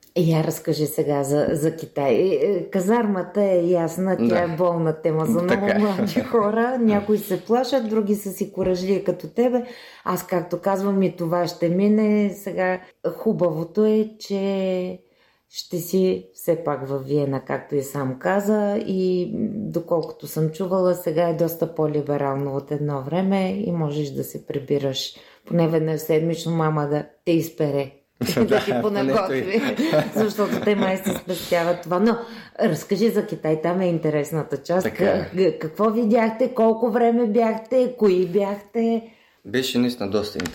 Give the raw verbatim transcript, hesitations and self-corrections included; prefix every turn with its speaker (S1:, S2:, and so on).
S1: Я разкажи сега за, за Китай. Казармата е ясна, тя да. е болна тема за много
S2: така.
S1: млади хора. Някои се плашат, други са си коражли като тебе. Аз, както казвам, и това ще мине. Сега хубавото е, че ще си все пак във Виена, както и сам каза, и доколкото съм чувала, сега е доста по-либерално от едно време и можеш да се прибираш поне веднъж седмично, мама да те изпере. Да ти понаготви, защото те май се спестяват това. Но разкажи за Китай, там е интересната част.
S2: Така.
S1: Какво видяхте, колко време бяхте, кои бяхте?
S2: Беше наистина доста